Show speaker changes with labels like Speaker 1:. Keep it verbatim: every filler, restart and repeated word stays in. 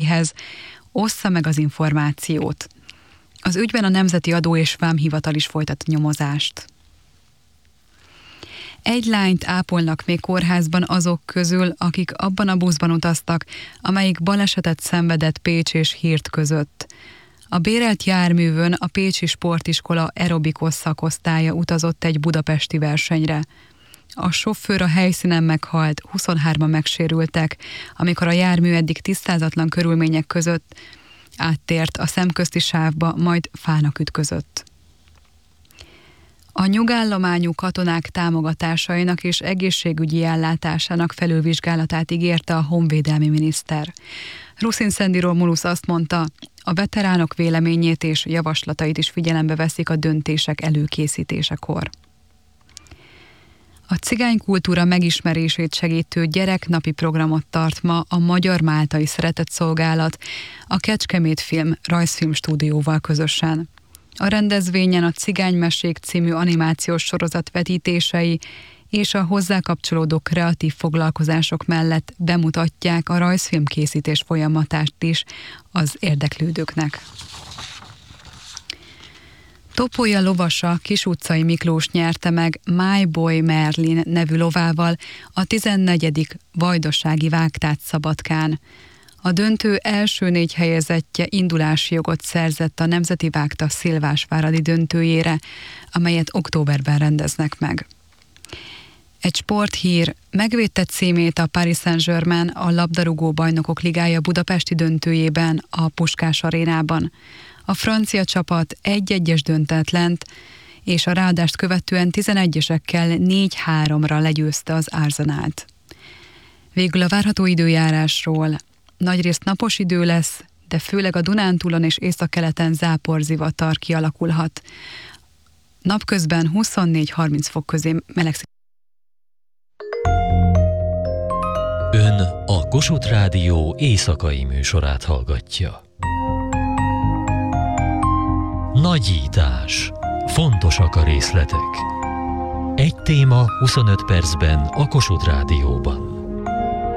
Speaker 1: ügyeihez, ossza meg az információt. Az ügyben a Nemzeti Adó és Vámhivatal is folytat nyomozást. Egy lányt ápolnak még kórházban azok közül, akik abban a buszban utaztak, amelyik balesetet szenvedett Pécs és Hírt között. A bérelt járművön a Pécsi Sportiskola aerobikos szakosztálya utazott egy budapesti versenyre. A sofőr a helyszínen meghalt, huszonhárman megsérültek, amikor a jármű eddig tisztázatlan körülmények között áttért a szemközti sávba, majd fának ütközött. A nyugállományú katonák támogatásainak és egészségügyi ellátásának felülvizsgálatát ígérte a honvédelmi miniszter. Ruszin Szendi Romulusz azt mondta, a veteránok véleményét és javaslatait is figyelembe veszik a döntések előkészítésekor. A cigánykultúra megismerését segítő gyereknapi programot tart ma a Magyar Máltai Szeretetszolgálat a Kecskemét Film rajzfilm stúdióval közösen. A rendezvényen a Cigánymesék című animációs sorozat vetítései és a hozzá kapcsolódó kreatív foglalkozások mellett bemutatják a rajzfilm készítés folyamatát is az érdeklődőknek. Topolya lovasa Kisutcai Miklós nyerte meg My Boy Merlin nevű lovával a tizennegyedik Vajdasági Vágtác Szabadkán. A döntő első négy helyezettje indulási jogot szerzett a Nemzeti Vágta Szilvásváradi döntőjére, amelyet októberben rendeznek meg. Egy sporthír: megvédte címét a Paris Saint-Germain a labdarúgó bajnokok ligája budapesti döntőjében a Puskás arénában. A francia csapat egy-egyes döntetlent, és a ráadást követően tizenegyesekkel négy-háromra legyőzte az Arsenalt. Végül a várható időjárásról: nagyrészt napos idő lesz, de főleg a Dunántúlon és északkeleten záporzivatar kialakulhat. Napközben huszonnégy-harminc fok közé melegszik.
Speaker 2: Ön a Kossuth Rádió éjszakai műsorát hallgatja. Nagyítás. Fontosak a részletek. Egy téma huszonöt percben a Kossuth Rádióban.